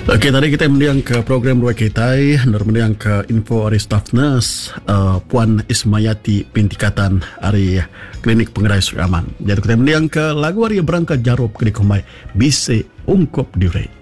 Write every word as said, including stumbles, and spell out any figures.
Okey, tadi kita mendiang ke program Ruai Kitai, dan mendiang ke info dari staff nurse uh, Puan Ismayati Pintikatan dari Klinik Pengerai Sri Aman. Jadi kita mendiang ke lagu hari berangkat jarup ke dikomai bise ungkop diure.